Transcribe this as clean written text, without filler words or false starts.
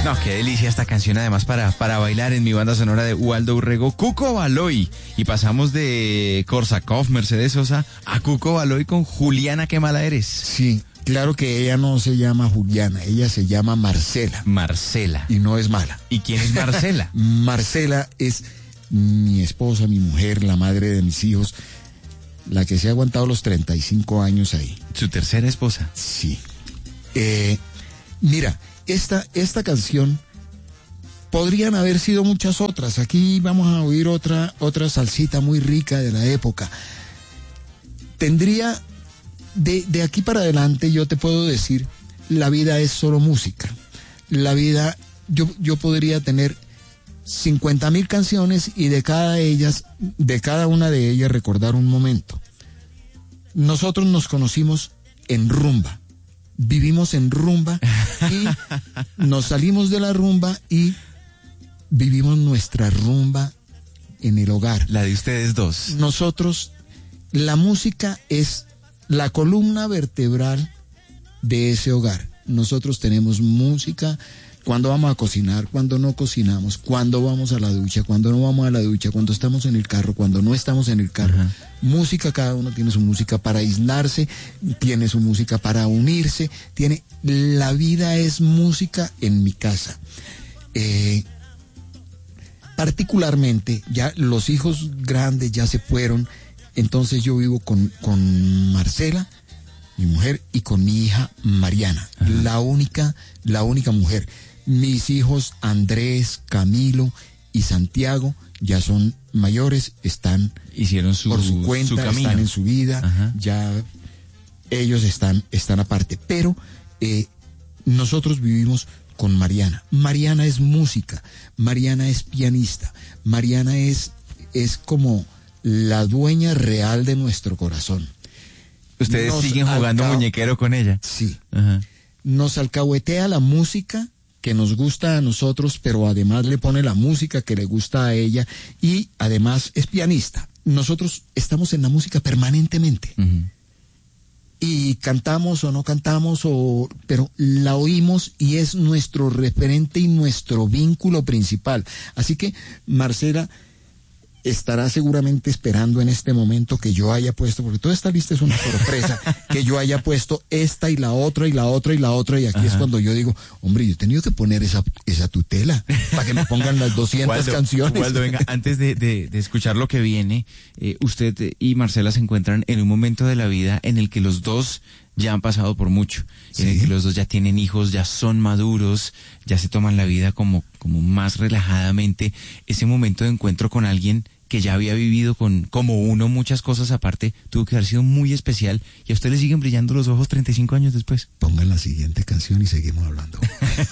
No, qué delicia esta canción, además para bailar en mi banda sonora de Waldo Urrego, Cuco Baloy. Y pasamos de Korsakov, Mercedes Sosa, a Cuco Baloy con Juliana, qué mala eres. Sí, claro que ella no se llama Juliana, ella se llama Marcela. Marcela. Y no es mala. ¿Y quién es Marcela? Marcela es mi esposa, mi mujer, la madre de mis hijos, la que se ha aguantado los 35 años ahí. ¿Su tercera esposa? Sí. Mira, esta canción podrían haber sido muchas otras. Aquí vamos a oír otra salsita muy rica de la época. Tendría, de aquí para adelante yo te puedo decir, la vida es solo música. La vida, yo podría tener 50,000 canciones y de cada una de ellas recordar un momento. Nosotros nos conocimos en rumba. Vivimos en rumba y nos salimos de la rumba y vivimos nuestra rumba en el hogar. La de ustedes dos. Nosotros, la música es la columna vertebral de ese hogar. Nosotros tenemos música cuando vamos a cocinar, cuando no cocinamos, cuando vamos a la ducha, cuando no vamos a la ducha, cuando estamos en el carro, cuando no estamos en el carro. Ajá. Música, cada uno tiene su música para aislarse, tiene su música para unirse, la vida es música en mi casa. Particularmente, ya los hijos grandes ya se fueron, entonces yo vivo con Marcela, mi mujer, y con mi hija Mariana, la única mujer. Mis hijos Andrés, Camilo y Santiago ya son mayores, hicieron por su cuenta, su camino. Están en su vida. Ajá. Ya ellos están aparte, pero nosotros vivimos con Mariana. Mariana es música, Mariana es pianista, Mariana es como la dueña real de nuestro corazón. ¿Ustedes siguen jugando muñequero con ella? Sí. Ajá. Nos alcahuetea la música que nos gusta a nosotros, pero además le pone la música que le gusta a ella y además es pianista. Nosotros estamos en la música permanentemente. Uh-huh. Y cantamos o no cantamos, pero la oímos y es nuestro referente y nuestro vínculo principal. Así que Marcela estará seguramente esperando en este momento que yo haya puesto, porque toda esta lista es una sorpresa, que yo haya puesto esta y la otra y la otra y la otra, y aquí Ajá. es cuando yo digo, hombre, yo he tenido que poner esa tutela para que me pongan las 200 canciones. Waldo, venga, antes de escuchar lo que viene, usted y Marcela se encuentran en un momento de la vida en el que los dos ya han pasado por mucho, ¿sí? En el que los dos ya tienen hijos, ya son maduros, ya se toman la vida como más relajadamente. Ese momento de encuentro con alguien que ya había vivido como uno muchas cosas aparte, tuvo que haber sido muy especial, y a usted le siguen brillando los ojos 35 años después. Pongan la siguiente canción y seguimos hablando.